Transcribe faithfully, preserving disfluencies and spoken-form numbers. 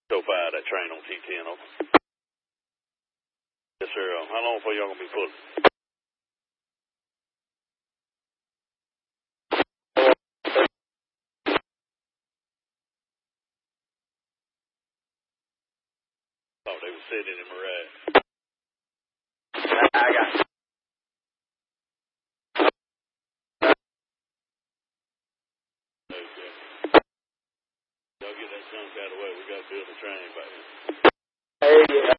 So far, that train on T ten, over. Yes, sir. Um, how long before y'all gonna be pulling? Oh, they were sitting in Mirage. I got it. Okay. Y'all get that junk out of the way. We gotta build a train back here. Hey, yeah.